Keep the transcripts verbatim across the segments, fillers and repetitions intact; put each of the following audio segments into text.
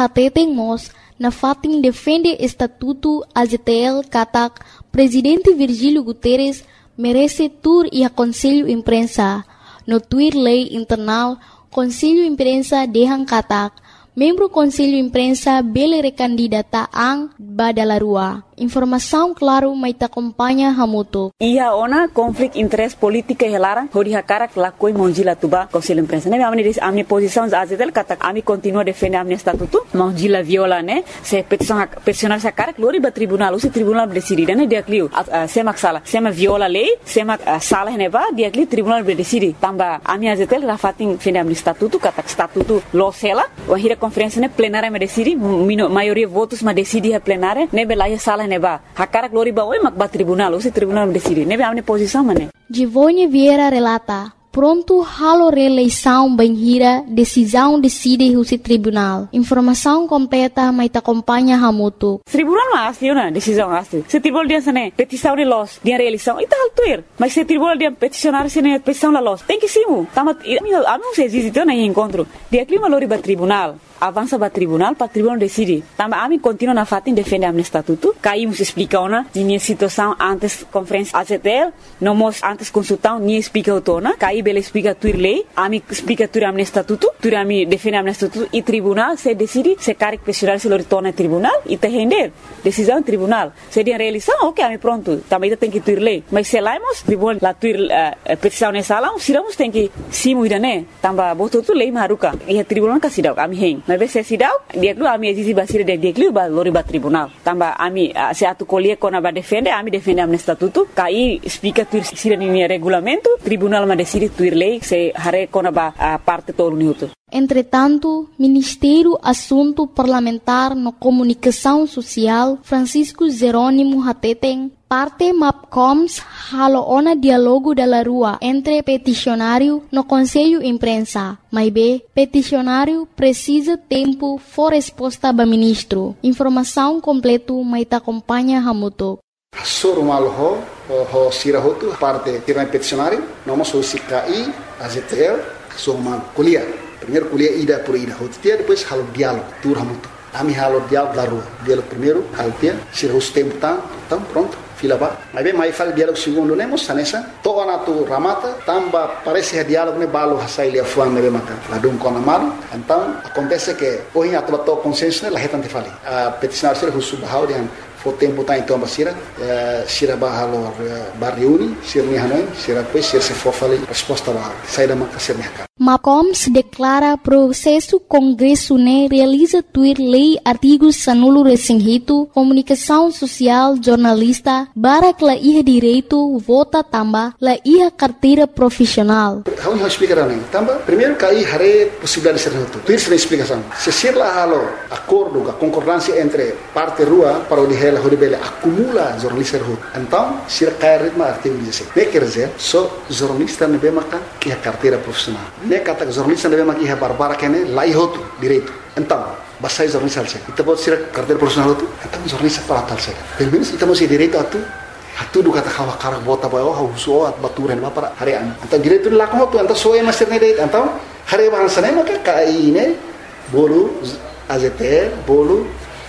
hateteng mos na fating defende estatuto A Z T L katak Presidente Virgílio Guterres merece tur e a Conselho Imprensa. No Twitter Lei Internal, Conselho Imprensa dehang katak membro Conselho Imprensa bele recandidata ang Badalarua. Informação claro mai ta acompanha hamuto. Ia ona konflik interest politika helarang hodi hakarak lakoi monjila tuba Conselho Imprensa. Ne amni amni posição A Z T L katak ami continua defende amni statuto monjila viola ne se petição peticionar sa karak lori ba tribunal usi tribunal decidi ne dia kliu semak sala sema viola lei semak sala neva dia kliu tribunal decidi tamba ami A Z T L rafatin defende amni statuto katak statuto losela wahira conferência ne plenária me decidi maioria votos ma decidi a plenária ne belaya sala neba hakara glori ba oi mak ba tribunal usi tribunal me decidi ne amne posição mane Givone Vieira relata pronto halo reeleição banhira decisão decide o tribunal. Informação completa mai ta acompanha hamuto. Tribunal ma asli na decisão asli. Se tribunal dia sene petição de los dia reeleição ita altuir. Mas se tribunal dia peticionar sene petição la los. Tem que simu. Tama ami se existe na encontro. Dia clima lori ba tribunal. Avança para tribunal, para tribunal decide. Também a mim continua na fatin defende a estatuto. Caímos explica ona, minha situação antes conferência A Z T L, não mos antes consultão, nem explica o tona. Caí bela explica tua lei, a mim explica tua a estatuto, tua a mim defende a estatuto e tribunal se decide se quer questionar se ele torna tribunal e te render decisão tribunal. Se de realização, ok, a mim pronto. Também tem que tua lei. Mas se laimos tribunal la tua uh, petição nessa sala, se lamos tem que simu ida né. Também botou tu lei maruca e a tribunal casidau, a mim rei. Mas se sidau dia lu ami exisi basira de dia lu ba lori ba tribunal tamba ami se atu colher kona ba defende ami defende am estatuto kai explica tu sira ni regulamento tribunal ma decide tu lei se hare kona ba parte todo minuto. Entretanto, Ministério Assunto Parlamentar no Comunicação Social Francisco Jerônimo Hateteng parte MAPCOMS halo ona dialogo da rua entre peticionário no Conselho Imprensa. Mas B, peticionário precisa tempo for resposta ba ministro. Informação completo mai ta acompanha hamuto. Soro malho ho sirahotu parte tirang peticionário, noma so C K I, A Z T L, so man kuliah. Primeiro kuliah ida por ida hotia, depois halo diálogo, tur hamuto. Ami halo diálogo da rua. Diálogo primeiro, haltia, sira os tempo tá, então pronto. Fila ba. Mas bem, mais fala diálogo segundo nemos, sanessa. Toa na tu ramata, tamba parece que diálogo ne balo hasai lia fuan nebe maka. Ladum kona malu. Então acontece que hoje a tua consenso ne la hetante fali. A peticionar ser husu bahau dian fo tempo tá então basira, sira bahalo barriuni, sira ni hanoi, sira depois sira se for fali resposta ba. Sai da maka sira maka. MAPCOMS declara processo Congresso ne realiza tuir lei artigos sanulo resinghito, comunicação social, jornalista, barak la iha direito, vota tamba, la iha carteira profissional. How you explica rani? Tamba, primeiro cai hare possibilidade de ser noto. Tuir se explicação. Se ser la halo acordo, a concordância entre parte rua para o dihela hodibele acumula jornalista rua. Então, se cai ritmo artigo dezesseis. Ne quer dizer, só jornalista ne bemaka iha carteira profissional. Ne kata jornalista ne bemaka iha barbara kene la ihoto direito. Então, basai jornalista alse. Ita pode ser carteira profissional tu. Então jornalista para tal se. Pelo menos ita mesti direito atu. Atu do kata kawa karak bota ba oh huso at baturen ba para harian. Então direito la ko tu então so e master ne direito. Então hare ban sane maka kai ne bolu A Z T L bolu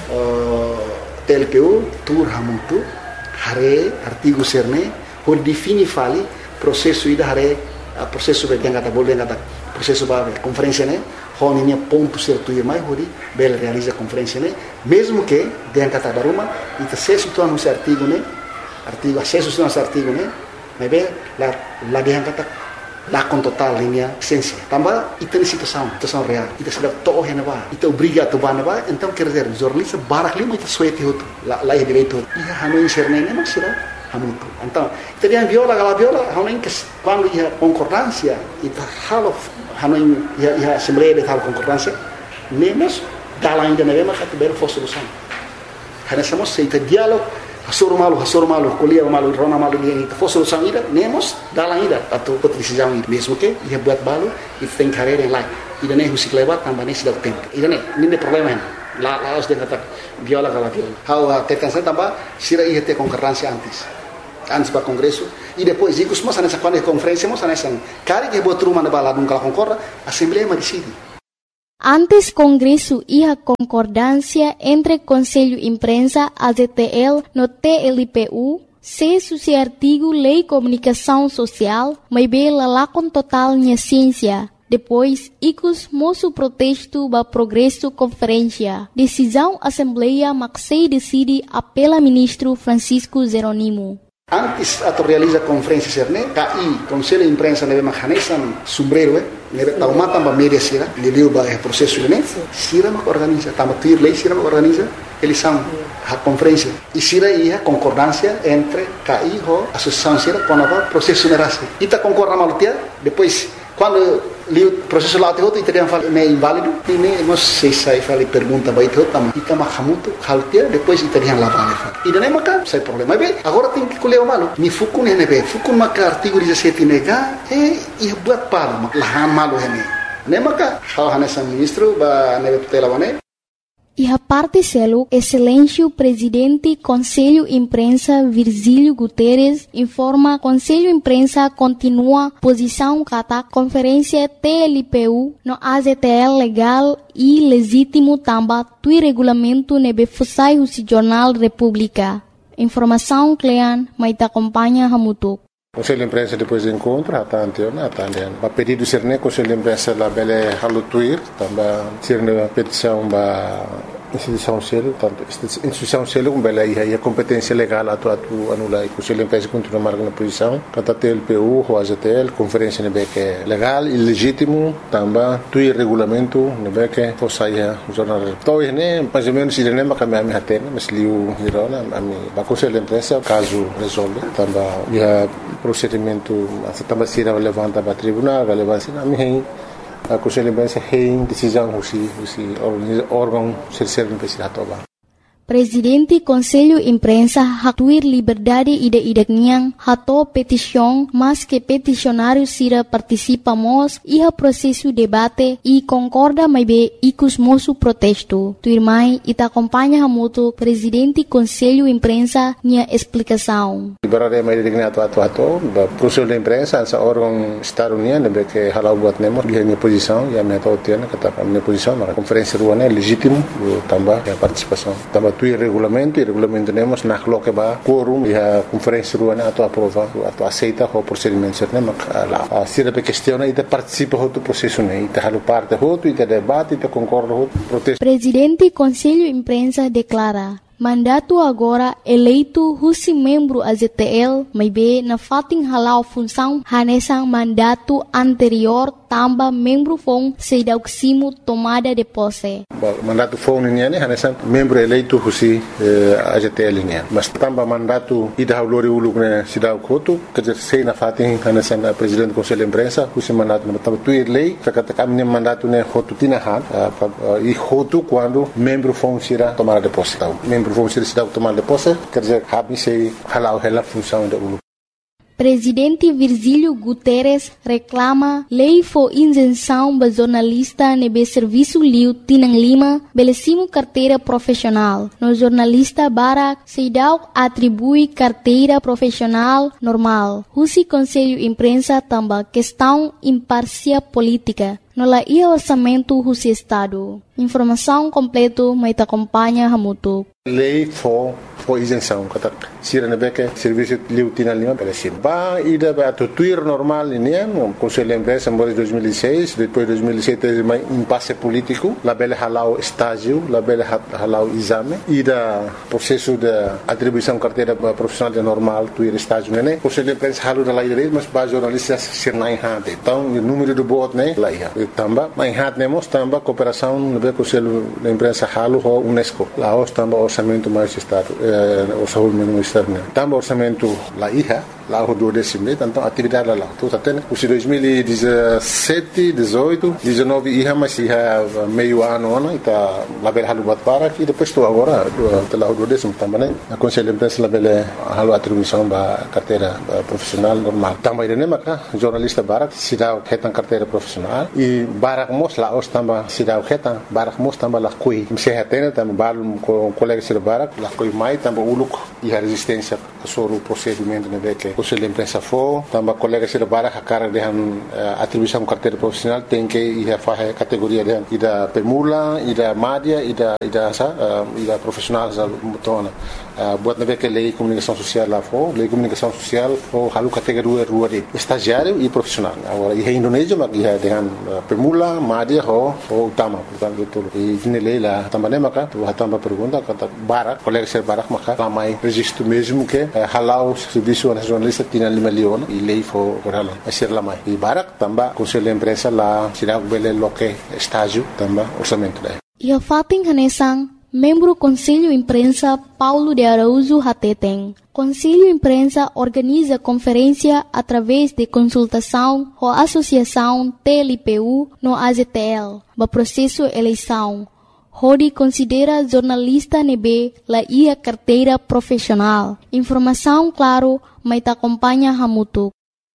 T L P U tur hamutu hare artigo serne ho defini fali processo ida hare processo be kata bolu kata processo ba conferência ne hon ini ponto certo e mais hori bel realiza conferência ne mesmo que den kata daruma ita se situam no artigo ne artigo acesso no artigo ne mas bem la la den kata la com total linha essência tamba ita situação situação real ita sedap to hena ba ita obriga to ba ba então quer dizer jornalista barak lima ita suete hoto la la direito ia hanu inserne ne mas será hamutu então ita dia viola gala viola hanu que quando ia concordância ita halo hanu ia ia assembleia de tal concordância nemos dala ainda ne ma kat ber fo solução hana somos seita diálogo Hasoro malu, hasoro malu, kuliah malu, rona malu dia itu. Fo solução ida, nemos dalam ida atau outra decisão ida. Mesmo que ia buat balu, itu tem carreira em lá. Ida nem musik lewat tambah nem sudah tempo. Ida nem, nem ada problema hen. Lá lá os dia kata viola kala viola. How tekan saya tambah sira ia ter concorrência antes. Antes para congresso e depois ikut semua sana quando conferência semua sana sana. Kari que buat rumah na bala nung kala concorda, assembleia ma decide. Antes Congresso e a concordância entre Conselho Imprensa, A Z T L, no T L P U, se suci artigo Lei Comunicação Social, mas bem lá com total minha ciência. Depois, icos moço protesto ba progresso conferência. Decisão Assembleia Maxei decide apela ministro Francisco Jerônimo. Antes ato realiza conferência serne, K I, Conselho de Imprensa nebe mahanesan sombrero, nebe taumatan ba media sira, liliu ba é processo ne, sira mak organiza, tama tuir lei sira mak organiza, eles são a conferência. E sira ia concordância entre K I ho associação sira com a processo nerase. Ita concorda malutia, depois quando o processo lá tem teriam falado é inválido e nem nós sei sai fala pergunta vai ter tam e tam hamuto haltia depois teriam lá vale e não é maca sai problema bem agora tem que colher o malo me fuku ne be fuku maca artigo dezessete nega e e buat palo lá malo hene ne maca hal hanesa ministro ba ne tutela bane. E a parte selo, excelência presidente Conselho Imprensa Virgílio Guterres informa Conselho Imprensa continua posição kata conferência T L P U no A Z T L legal e legítimo tamba tui regulamento nebe fusai o Jornal República. Informação Clean, mas te acompanha Hamutuk. Conselho de Imprensa depois do encontro, até anteontem, até anteontem. A pedido de Serne, Conselho de Imprensa lá bele halutuir, também Serne a petição da instituição selo, tanto instituição selo como bele aí a competência legal atu atu anula e Conselho de Imprensa continua marcando posição, kata T L P U, o A Z T L, conferência nebe que é legal e legítimo, também tui regulamento nebe que fosse aí o jornal. Então, né, mais ou menos se nem mais caminhar me atena, mas liu hirona, a mim, a Conselho de Imprensa caso resolve, também já procedimento também se levanta para tribunal, relevância na minha a Conselho de Imprensa tem decisão se se órgão ser serve para toba. Presidente Conselho Imprensa hatuir liberdade ide idekniang hato petição, mas que peticionário sira participamos e a processo debate e concorda mais bem icos moço protesto. Tuirmai ita acompanha hamuto Presidente Conselho Imprensa minha explicação. Liberdade mais idekniang ato ato ato, Conselho de Imprensa essa órgão Estado União deve que halau buat nemos dia minha posição e a minha tautiana kata minha posição na conferência ruana é legítimo também a participação também tu regulamento e regulamento temos na coloca ba quórum e a conferência ruana ato aprova ato aceita o procedimento certo mas lá se a questão e participa do processo né e halo parte outro e debate e concorda outro protesto. Presidente Conselho Imprensa declara mandato agora eleito husi membro A Z T L, mas bem na fating halau função hanesang mandato anterior tamba membro fong sedauksimo tomada de posse. Mandato fong niya ni hanesang membro eleito husi A Z T L niya. Mas tamba mandato ida haulori uluk ne sidaw koto kajer sei na fating hanesang presidente Conselho de Imprensa husi mandato na tamba tuir lei kakata kami mandato ne hotu tinahan e hotu quando membro fong sira tomada de posse. Vamos ser cidade tomar de posse, quer dizer, cabe se halau ela função do ulu. Presidente Virgílio Guterres reclama lei for isenção ba jornalista nebe serviço liu Tinang Lima belecimo carteira profissional. No jornalista Barak Seidau atribui carteira profissional normal. Husi Conselho Imprensa tamba questão imparcial política. No la ia orçamento Husi Estado. Informação completo mas te acompanha Hamutuk. Lei for for isenção kata sira nebe que serviço liu Tinang Lima belecimo. Ba ida ba tuir normal ini no Conselho de Imprensa em dois mil e seis, depois dois mil e sete mais impasse político, la bele halau estágio, la bele halau exame, ida processo de atribuição carteira profissional de normal, tuir estágio né. Conselho de Imprensa halu da lei direito, mas ba jornalistas ser na enhate. Então, o número do voto né, lá ia. Tamba, mas enhate nemos tamba cooperação no Conselho de Imprensa halu ho UNESCO. Lá os tamba orçamento mais estado, eh, orçamento mais externo. Tamba orçamento lá ia. Lá o do décimo, então atividade lá. Tudo até né. Os dois mil e dezessete, dezoito, dezenove ia mas ia meio ano né, tá lá bele halu bat para e depois estou agora do lá o do décimo também né. A Conselho de Imprensa lá bele halu atribuição da carteira profissional normal. Também né, mas jornalista barak se dá retan carteira profissional e e barak mos la os tamba sidau kheta barak mos tamba la kui msehatena tamba balum com colega sir barak la kui mai tamba uluk e a resistência sobre o procedimento né que o seu imprensa for tamba colega sir barak a cara de atribuição carteira profissional tem que ir a fazer categoria de ida permula ida madia ida ida sa ida profissional za mutona buat nabe que lei comunicação social lá for lei comunicação social for halu categoria rua de estagiário e profissional agora e Indonésia mas ia dengan permula madia ho ho utama portanto betul e ini lei lá também maka tu tambah pergunta kata barak colega ser barak maka ramai registro mesmo que halau serviço nacionalista tinha lima leon e lei for corala ser lamai e barak tambah conselho de imprensa lá sirag bele loke estágio tambah orçamento daí ia fating hanesang membro Conselho Imprensa Paulo de Araújo Hateteng. Conselho Imprensa organiza conferência através de consultação ou associação T L P U no A Z T L, no processo eleição. Rodi considera jornalista nebe la ia carteira profissional. Informação claro, mas te acompanha hamutuk.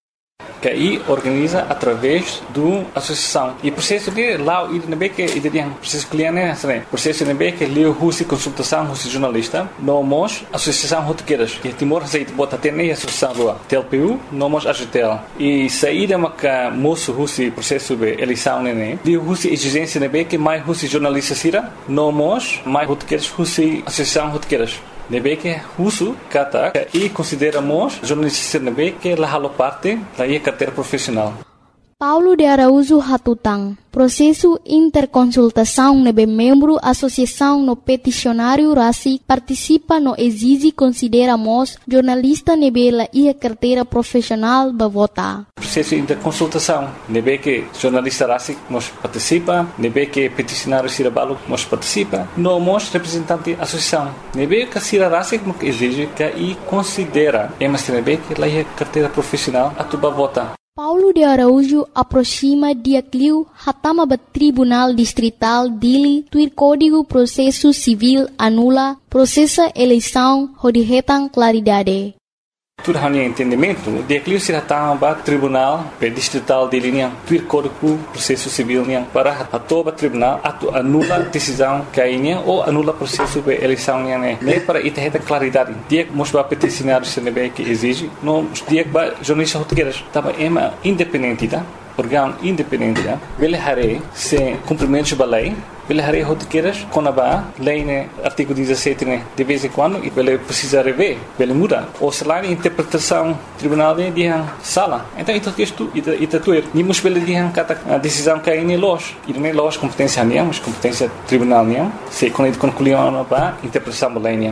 Que aí organiza através do associação e processo de lá o idnb que idem processo cliente né processo idnb que leu russo consultação russo jornalista nomos associação rotequeiras que Timor aceita bota até nem associação rua T L P U nomos A G T L e saída maca moço russo processo de eleição né leu russo exigência idnb que mais russo jornalista sira nomos mais rotequeiras russo associação rotequeiras nebe que russo kata e consideramos jornalista nebe que la halo parte da ia carteira profissional. Paulo de Araújo Hatutang, processo interconsultação nebe membro associação no peticionário RACI participa no exige consideramos jornalista nebe la ia carteira profissional ba vota. Processo interconsultação nebe que jornalista RACI nos participa, nebe que peticionário Cirabalo nos participa, no mos representante associação nebe que Cira RACI nos exige que e considera emas nebe que la ia carteira profissional atuba vota. Paulo de Araújo aproxima dia cliu hatama ba Tribunal Distrital Dili tuir Código Processo Civil anula processa eleição rodihetang claridade. Tudo hanya entendimento, dia cliu se hatama ba Tribunal Distrital Dili niang tuir Código Processo Civil niang para atoba tribunal atu anula decisão kainya ou anula processo de eleição niang né nem para ita heta claridade dia mos ba peticionário se nebe que exige no dia ba jornalista rotequeiras tava ema independente tá órgão independente tá ele hare se cumprimentos ba lei ele hare rotequeiras quando ba lei né artigo dezessete né de vez em quando e ele precisa rever ele muda ou se lá interpretação tribunal de dia sala então isso texto ita ita tuer ni mos bele dia kata decisão que aí los e nem los competência niang mas competência tribunal niang se quando concluiu ba interpretação ba lei niang.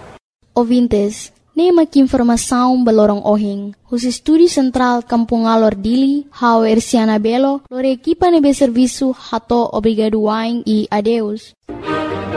Ouvintes, nema que informação balorong ohing. Os estúdios central Kampung Alor Dili, hao Ersiana Belo, lore equipa nebe serviço hato obrigado wain e adeus.